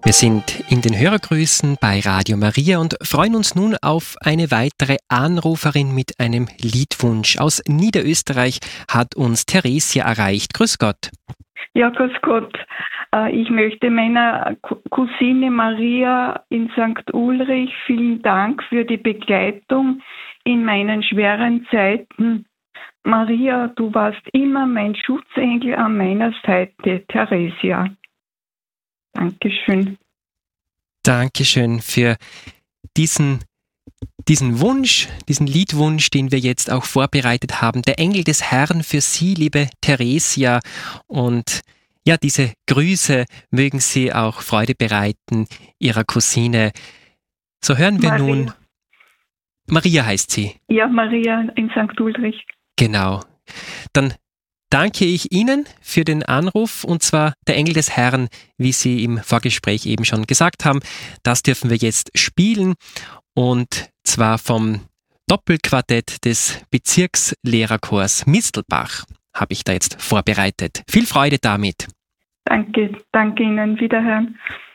Wir sind in den Hörergrüßen bei Radio Maria und freuen uns nun auf eine weitere Anruferin mit einem Liedwunsch. Aus Niederösterreich hat uns Theresia erreicht. Grüß Gott. Ja, grüß Gott. Ich möchte meiner Cousine Maria in St. Ulrich vielen Dank für die Begleitung in meinen schweren Zeiten. Maria, du warst immer mein Schutzengel an meiner Seite. Theresia. Dankeschön. Dankeschön für diesen Wunsch, diesen Liedwunsch, den wir jetzt auch vorbereitet haben. Der Engel des Herrn für Sie, liebe Theresia. Und ja, diese Grüße mögen Sie auch Freude bereiten, Ihrer Cousine. So hören wir Maria. Nun. Maria heißt sie. Ja, Maria in St. Ulrich. Genau. Dann danke ich Ihnen für den Anruf, und zwar der Engel des Herrn, wie Sie im Vorgespräch eben schon gesagt haben. Das dürfen wir jetzt spielen, und zwar vom Doppelquartett des Bezirkslehrerchors Mistelbach habe ich da jetzt vorbereitet. Viel Freude damit. Danke Ihnen. Wiederhören.